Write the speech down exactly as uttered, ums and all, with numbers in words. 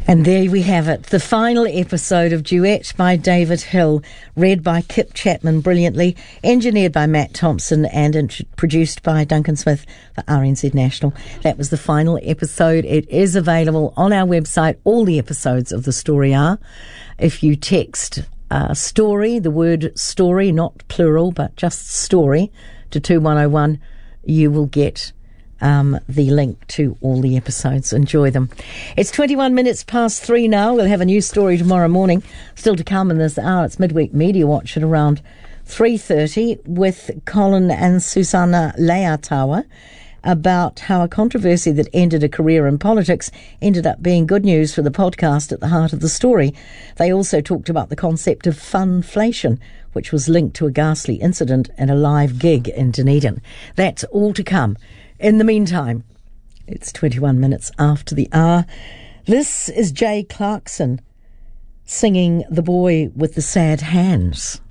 And there we have it, the final episode of Duet by David Hill, read by Kip Chapman brilliantly, engineered by Matt Thompson and int- produced by Duncan Smith for R N Z National. That was the final episode. It is available on our website. All the episodes of the story are. If you text uh, story, the word story, not plural, but just story, to two one oh one, you will get Um, the link to all the episodes. Enjoy them. It's twenty-one minutes past three now. We'll have a new story tomorrow morning. Still to come in this hour. It's Midweek Media Watch at around three thirty with Colin and Susanna Leatawa about how a controversy that ended a career in politics ended up being good news for the podcast at the heart of the story. They also talked about the concept of funflation, which was linked to a ghastly incident at a live gig in Dunedin. That's all to come. In the meantime, it's twenty-one minutes after the hour. This is Jay Clarkson singing The Boy with the Sad Hands.